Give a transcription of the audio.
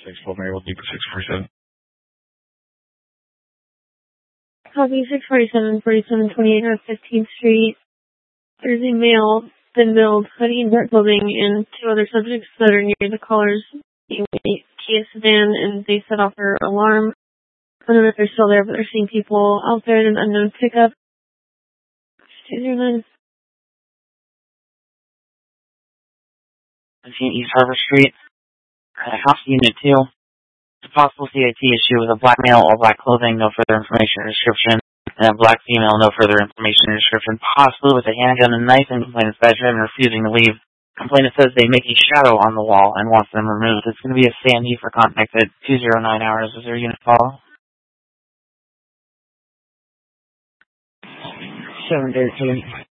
612 Maryville, Deeper 647. Copy 647, 4728 North 15th Street. There's a male, thin build, hoodie and dark clothing, and two other subjects that are near the caller's Kia sedan, and they set off their alarm. I don't know if they're still there, but they're seeing people out there in an unknown pickup. 209. 15 East Harbor Street. House Unit 2. It's a possible CIT issue with a black male, all black clothing, no further information or description, and a black female, no further information or description, possibly with a handgun and knife, and complainant's bedroom and refusing to leave. Complainant says they make a shadow on the wall and wants them removed. It's going to be a Sandy for contact at 209 hours. Is there a unit follow? 713.